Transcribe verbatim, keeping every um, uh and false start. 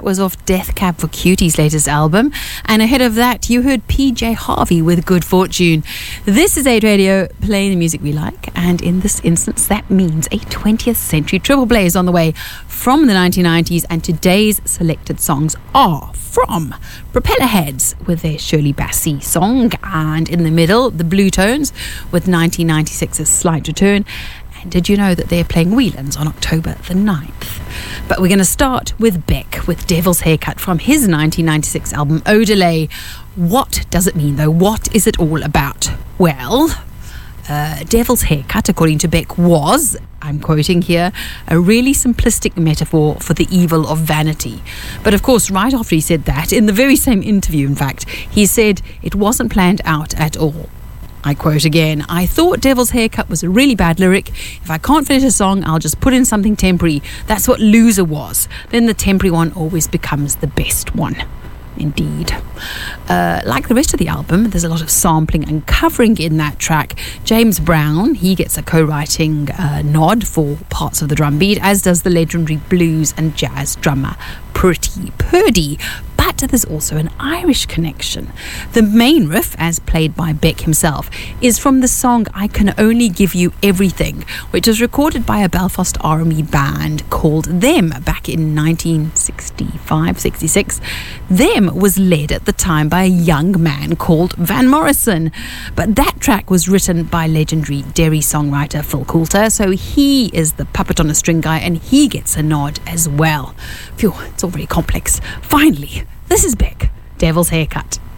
that was off Death Cab for Cutie's latest album. And ahead of that, you heard P J Harvey with Good Fortune. This is eight Radio, playing the music we like. And in this instance, that means a twentieth century triple play is on the way from the nineteen nineties. And today's selected songs are from Propellerheads with their Shirley Bassey song. And in the middle, the Blue Tones with nineteen ninety-six's Slight Return. And did you know that they're playing Whelan's on October the ninth? But we're going to start with Beck with Devil's Haircut from his nineteen ninety-six album Odelay. What does it mean, though? What is it all about? Well, uh, Devil's Haircut, according to Beck, was, I'm quoting here, a really simplistic metaphor for the evil of vanity. But of course, right after he said that, in the very same interview, in fact, he said it wasn't planned out at all. I quote again, I thought Devil's Haircut was a really bad lyric. If I can't finish a song, I'll just put in something temporary. That's what Loser was. Then the temporary one always becomes the best one. Indeed. Uh, like the rest of the album, there's a lot of sampling and covering in that track. James Brown, he gets a co-writing uh, nod for parts of the drum beat, as does the legendary blues and jazz drummer Pretty Purdy. But there's also an Irish connection. The main riff, as played by Beck himself, is from the song I Can Only Give You Everything, which was recorded by a Belfast Army band called Them back in nineteen sixty-five sixty-six. Them was led at the time by a young man called Van Morrison. But that track was written by legendary Derry songwriter Phil Coulter, so he is the puppet on a string guy and he gets a nod as well. Phew, it's all very complex. Finally, this is Beck, Devil's Haircut.